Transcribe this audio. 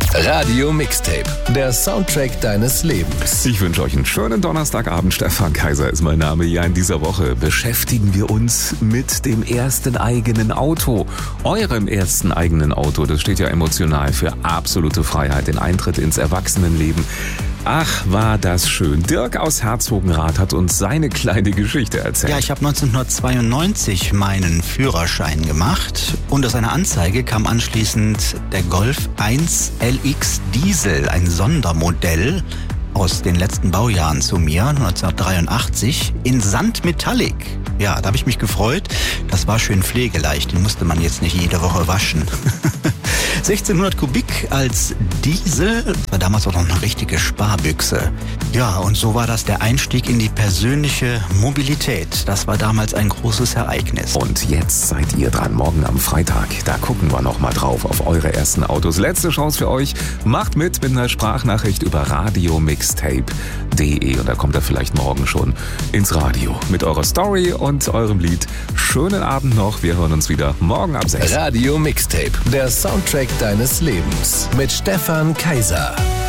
Radio Mixtape, der Soundtrack deines Lebens. Ich wünsche euch einen schönen Donnerstagabend. Stefan Kaiser ist mein Name. Ja, in dieser Woche beschäftigen wir uns mit dem ersten eigenen Auto. Eurem ersten eigenen Auto. Das steht ja emotional für absolute Freiheit, den Eintritt ins Erwachsenenleben. Ach, war das schön. Dirk aus Herzogenrath hat uns seine kleine Geschichte erzählt. Ja, ich habe 1992 meinen Führerschein gemacht und aus einer Anzeige kam anschließend der Golf 1 LX Diesel, ein Sondermodell aus den letzten Baujahren zu mir, 1983, in Sandmetallic. Ja, da habe ich mich gefreut. Das war schön pflegeleicht, den musste man jetzt nicht jede Woche waschen. 1600 Kubik als Diesel, das war damals auch noch eine richtige Sparbüchse. Ja, und so war das der Einstieg in die persönliche Mobilität. Das war damals ein großes Ereignis. Und jetzt seid ihr dran, morgen am Freitag. Da gucken wir nochmal drauf auf eure ersten Autos. Letzte Chance für euch. Macht mit einer Sprachnachricht über radiomixtape.de und da kommt er vielleicht morgen schon ins Radio mit eurer Story und eurem Lied. Schönen Abend noch. Wir hören uns wieder morgen ab 6. Radio Mixtape, der Soundtrack deines Lebens mit Stefan Kaiser.